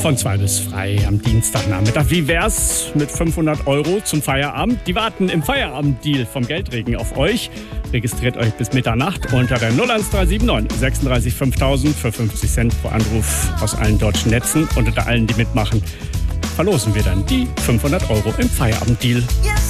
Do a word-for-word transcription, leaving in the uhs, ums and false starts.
Von zwei bis frei am Dienstagnachmittag. Wie wär's mit fünfhundert Euro zum Feierabend? Die warten im Feierabenddeal vom Geldregen auf euch. Registriert euch bis Mitternacht unter der null eins drei sieben neun sechsunddreißig fünftausend für fünfzig Cent pro Anruf aus allen deutschen Netzen. Und unter allen, die mitmachen, verlosen wir dann die fünfhundert Euro im Feierabenddeal.